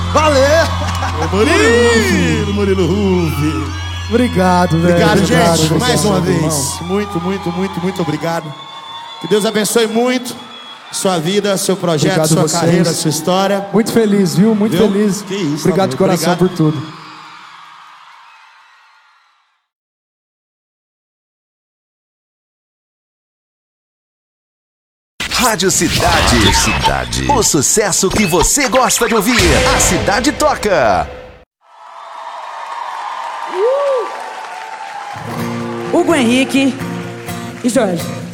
Valeu! Murilo Ruff. Obrigado, velho. Obrigado, gente. Obrigado, Mais uma irmão. vez. Muito obrigado. Que Deus abençoe muito sua vida, seu projeto, Obrigado sua vocês. carreira, sua história. Muito feliz, viu? Muito Viu? feliz. Que isso, Obrigado de coração obrigado. por tudo. Rádio Cidade. O sucesso que você gosta de ouvir. A cidade toca. Hugo Henrique e Jorge.